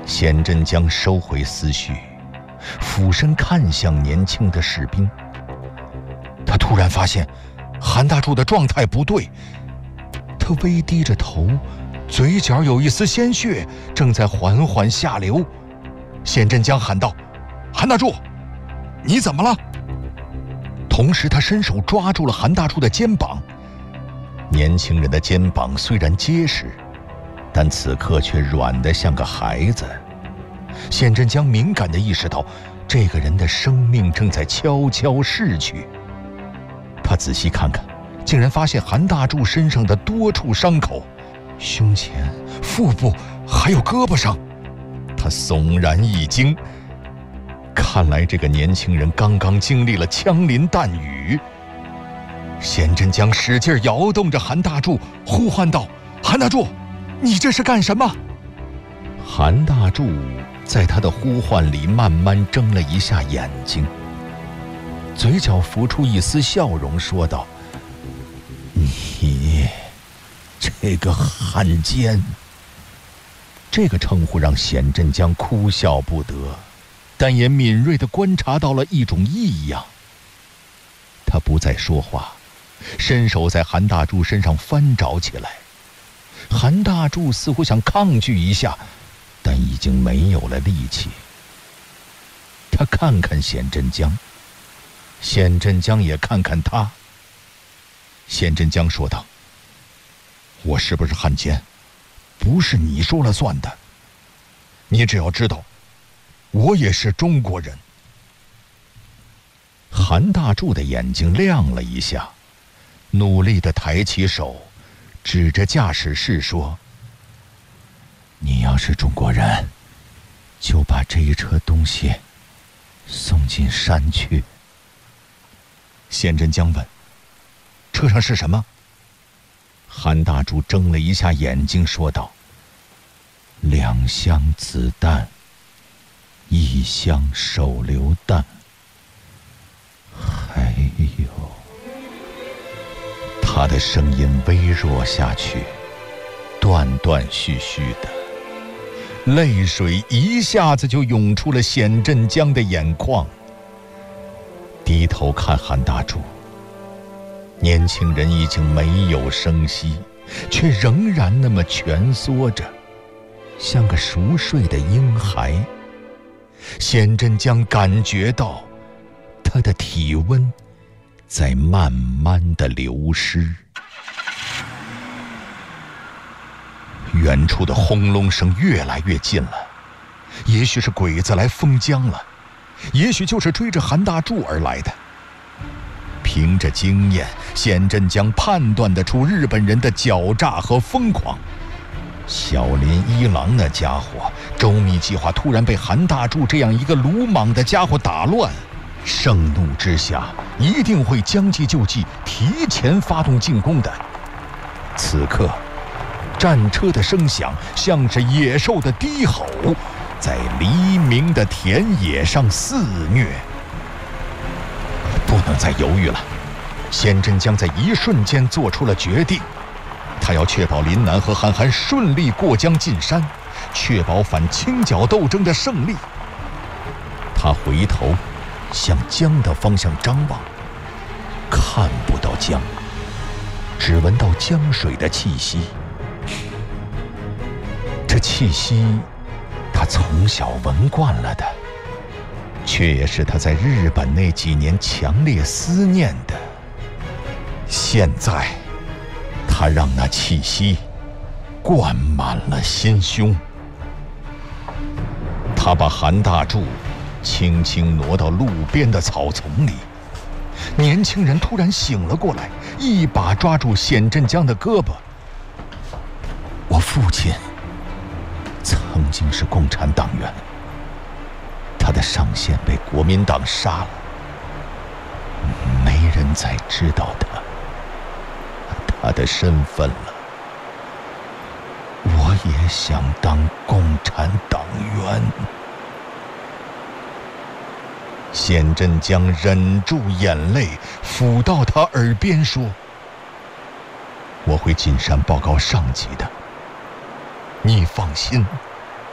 贤真江收回思绪，俯身看向年轻的士兵。他突然发现韩大柱的状态不对，他微低着头，嘴角有一丝鲜血正在缓缓下流。贤真江喊道：“韩大柱，你怎么了？”同时他伸手抓住了韩大柱的肩膀。年轻人的肩膀虽然结实，但此刻却软得像个孩子。贤真江敏感地意识到，这个人的生命正在悄悄逝去。他仔细看看，竟然发现韩大柱身上的多处伤口，胸前、腹部还有胳膊上。他悚然一惊，看来这个年轻人刚刚经历了枪林弹雨。贤真江使劲摇动着韩大柱，呼唤道：“韩大柱，你这是干什么？”韩大柱在他的呼唤里慢慢睁了一下眼睛，嘴角浮出一丝笑容，说道：“你这个汉奸。”这个称呼让贤真江哭笑不得，但也敏锐地观察到了一种异样。他不再说话，伸手在韩大柱身上翻找起来。韩大柱似乎想抗拒一下，但已经没有了力气。他看看贤真江，贤真江也看看他。贤真江说道：“我是不是汉奸，不是你说了算的。你只要知道，我也是中国人。”韩大柱的眼睛亮了一下，努力地抬起手，指着驾驶室说：“你要是中国人，就把这一车东西送进山去。”贤真江问：“车上是什么？”韩大柱睁了一下眼睛，说道：“2箱子弹，1箱手榴弹，还有……”他的声音微弱下去，断断续续的，泪水一下子就涌出了贤真江的眼眶。低头看韩大柱，年轻人已经没有声息，却仍然那么蜷缩着，像个熟睡的婴孩。贤真江感觉到他的体温在慢慢的流失。远处的轰隆声越来越近了，也许是鬼子来封疆了，也许就是追着韩大柱而来的。凭着经验，贤真江判断得出日本人的狡诈和疯狂。小林一郎那家伙，周密计划突然被韩大柱这样一个鲁莽的家伙打乱，盛怒之下一定会将计就计，提前发动进攻的。此刻战车的声响像是野兽的低吼，在黎明的田野上肆虐。不能再犹豫了，贤真江在一瞬间做出了决定。他要确保林南和韩寒顺利过江进山，确保反清剿斗争的胜利。他回头向江的方向张望，看不到江，只闻到江水的气息。这气息他从小闻惯了的，却也是他在日本那几年强烈思念的。现在他让那气息灌满了心胸。他把韩大柱轻轻挪到路边的草丛里。年轻人突然醒了过来，一把抓住贤真江的胳膊。我父亲曾经是共产党员，他的上线被国民党杀了，没人再知道他的身份了。我也想当共产党员。贤真江忍住眼泪，抚到他耳边说：“我会进山报告上级的，你放心。”